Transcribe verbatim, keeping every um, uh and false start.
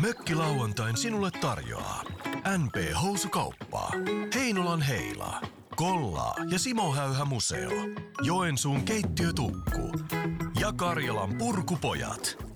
Mökkilauantain sinulle tarjoaa N P-housukauppa, Heinolan Heila, Kollaa ja Simo Häyhä Museo, Joensuun keittiötukku ja Karjalan Purkupojat.